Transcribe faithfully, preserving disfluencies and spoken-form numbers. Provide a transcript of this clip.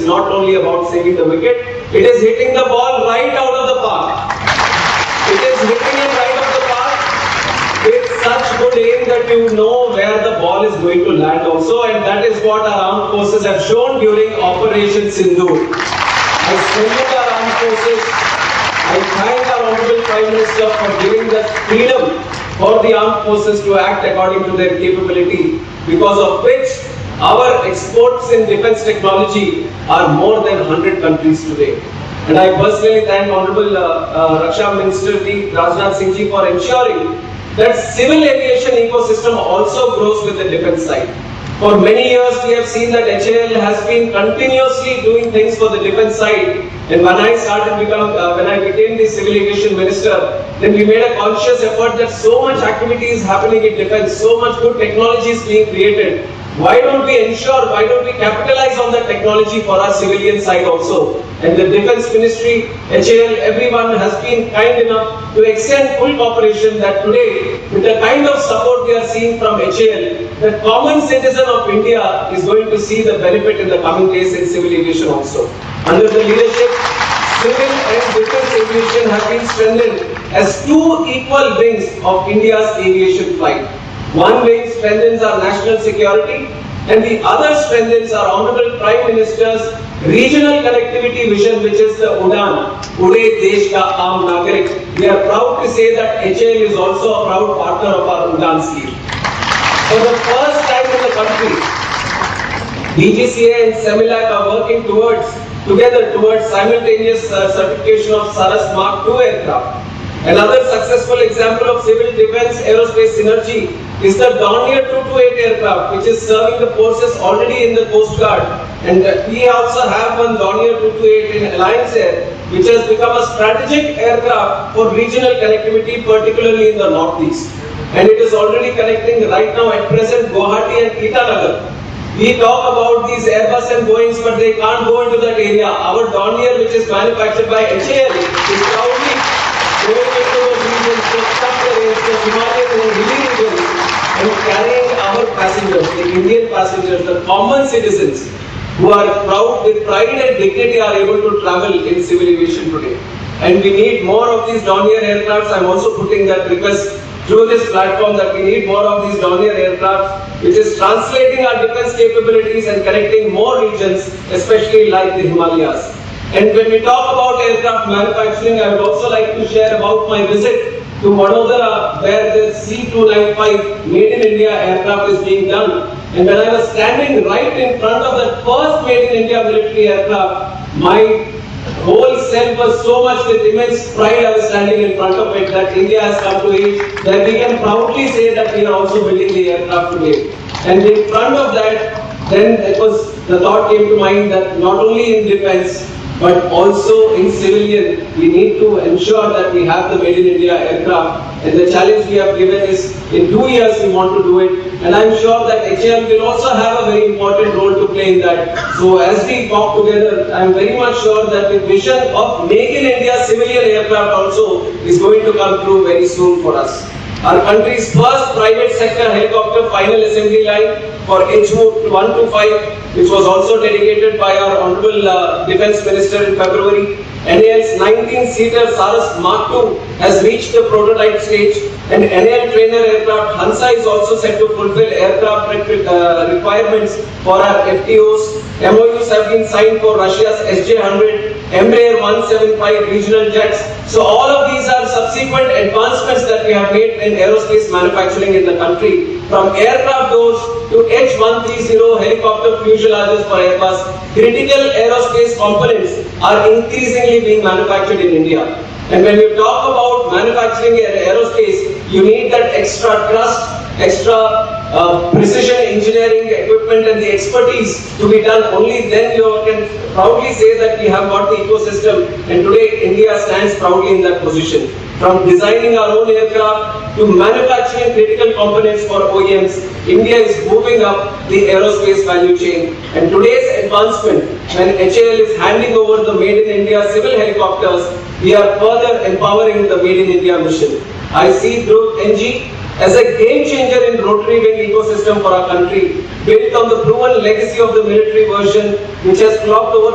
not only about saving the wicket, it is hitting the ball right out of the park. It is hitting it right out of the park with such good aim that you know where the ball is going to land also, and that is what our armed forces have shown during Operation Sindoor. I salute our armed forces. I thank our Honorable Prime Minister for giving the freedom for the armed forces to act according to their capability, because of which our exports in defense technology are more than one hundred countries today. And I personally thank Honorable uh, uh, Raksha Minister Rajnath Singh Ji for ensuring that civil aviation ecosystem also grows with the defense side. For many years, we have seen that H A L has been continuously doing things for the defense side. And when I started become, uh, when I became the civil aviation minister, then we made a conscious effort that so much activity is happening in defense, so much good technology is being created. Why don't we ensure, why don't we capitalize on that technology for our civilian side also? And the Defense Ministry, H A L, everyone has been kind enough to extend full cooperation that today, with the kind of support we are seeing from H A L, the common citizen of India is going to see the benefit in the coming days in civil aviation also. Under the leadership, civil and defense aviation have been strengthened as two equal wings of India's aviation flight. One wing strengthens our national security, and the other strengthens our Honorable Prime Minister's regional connectivity vision, which is the UDAN, Ude Desh Ka Aam Nagarik. We are proud to say that H A L is also a proud partner of our UDAN scheme. For the first time in the country, D G C A and CEMILAC are working towards, together towards simultaneous uh, certification of Saras Mark two aircraft. Another successful example of civil defense aerospace synergy is the Dornier two twenty-eight aircraft, which is serving the forces already in the Coast Guard. And uh, we also have one Dornier two twenty-eight in Alliance Air, which has become a strategic aircraft for regional connectivity, particularly in the Northeast. And it is already connecting right now at present Guwahati and Itanagar. We talk about these Airbus and Boeings, but they can't go into that area. Our Dornier, which is manufactured by H A L, is proudly going into those regions, the tough terrains, the Himalayan and hilly regions, and carrying our passengers, the Indian passengers, the common citizens who are proud, with pride and dignity, are able to travel in civil aviation today. And we need more of these Dornier aircrafts. I'm also putting that request through this platform that we need more of these Dornier aircrafts, which is translating our defense capabilities and connecting more regions, especially like the Himalayas. And when we talk about aircraft manufacturing, I would also like to share about my visit to Vadodara, where the C two ninety-five Made in India aircraft is being done. And when I was standing right in front of the first Made in India military aircraft, my whole self was so much with immense pride. I was standing in front of it, that India has come to it, that we can proudly say that we are also building the aircraft today. And in front of that, then it was, the thought came to mind that not only in defense, but also in civilian, we need to ensure that we have the Made in India aircraft. And the challenge we have given is, in two years we want to do it. And I'm sure that H A L will also have a very important role to play in that. So as we talk together, I'm very much sure that the vision of Make in India civilian aircraft also is going to come through very soon for us. Our country's first private sector helicopter final assembly line for H one twenty-five, which was also dedicated by our Honorable uh, Defense Minister in February. N A L's nineteen seater Saras Mark two has reached the prototype stage, and N A L trainer aircraft Hansa is also set to fulfill aircraft uh, requirements for our F T Os. M O Us have been signed for Russia's S J one hundred, Embraer one seventy-five regional jets. So all of these are subsequent advancements that we have made in aerospace manufacturing in the country. From aircraft doors to H one thirty helicopter fuselages for Airbus, critical aerospace components are increasingly being manufactured in India. And when you talk about manufacturing aerospace, you need that extra trust, extra uh, precision engineering equipment and the expertise to be done. Only then you can proudly say that we have got the ecosystem, and today India stands proudly in that position. From designing our own aircraft to manufacturing critical components for O E Ms, India is moving up the aerospace value chain. And today's advancement, when H A L is handing over the Made in India civil helicopters, we are further empowering the Made in India mission. I see Dhruv N G as a game changer in rotary wing ecosystem for our country, built on the proven legacy of the military version, which has clocked over